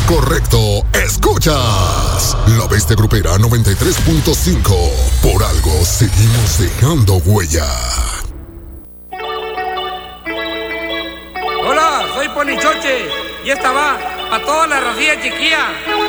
correcto. Escuchas La Bestia Grupera 93.5. Por algo seguimos dejando huella. Hola, soy Ponichoche y esta va para toda la racía chiquilla.